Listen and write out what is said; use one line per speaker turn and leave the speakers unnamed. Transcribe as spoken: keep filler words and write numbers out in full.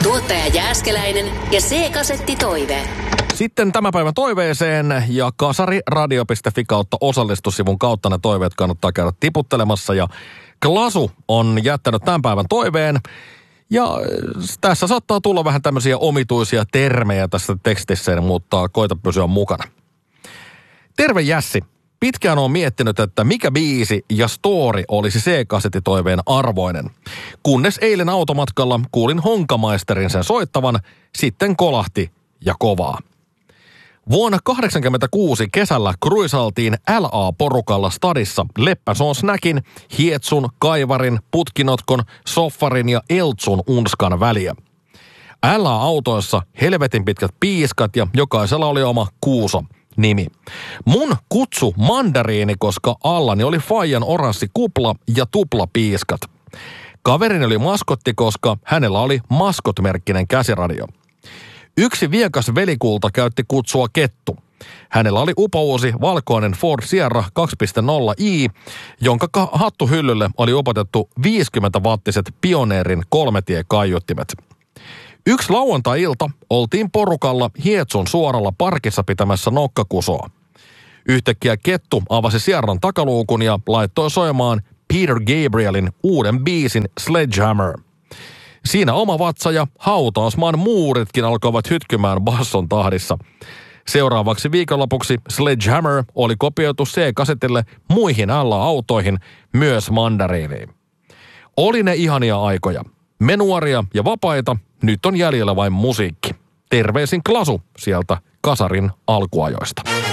Tuottaja Jääskeläinen ja C-kasetti Toive.
Sitten tämän päivän toiveeseen ja kasariradio piste fi kautta osallistusivun kautta ne toiveet kannattaa käydä tiputtelemassa. Ja Klasu on jättänyt tämän päivän toiveen. Ja tässä saattaa tulla vähän tämmöisiä omituisia termejä tässä tekstissä, mutta koita pysyä mukana. Terve Jässi. Pitkään olen miettinyt, että mikä biisi ja story olisi C-kasettitoiveen arvoinen. Kunnes eilen automatkalla kuulin Honkamaisterin sen soittavan, sitten kolahti ja kovaa. Vuonna kahdeksankymmentäkuusi kesällä kruisaltiin L A-porukalla stadissa Leppäsoon Snäkin, Hietsun, Kaivarin, Putkinotkon, Soffarin ja Eltsun unskan väliä. L A-autoissa helvetin pitkät piiskat ja jokaisella oli oma Kuuso nimi. Mun kutsu mandariini, koska allani oli faijan oranssi kupla ja tuplapiiskat. Kaverini oli maskotti, koska hänellä oli maskotmerkkinen käsiradio. Yksi viekas velikulta käytti kutsua Kettu. Hänellä oli upouusi valkoinen Ford Sierra kaksi piste nolla i, jonka hattuhyllylle oli upotettu viisikymmentä wattiset Pioneerin kolmetiekaiuttimet. Yksi lauantai-ilta oltiin porukalla Hietsun suoralla parkissa pitämässä nokkakusoa. Yhtäkkiä Kettu avasi Sierran takaluukun ja laittoi soimaan Peter Gabrielin uuden biisin Sledgehammer. Siinä oma vatsa ja hautausmaan muuritkin alkoivat hytkymään basson tahdissa. Seuraavaksi viikonlopuksi Sledgehammer oli kopioitu C-kasetille muihin L A-autoihin, myös mandariiniin. Oli ne ihania aikoja. Me nuoria ja vapaita, nyt on jäljellä vain musiikki. Terveisin Klasu sieltä kasarin alkuajoista.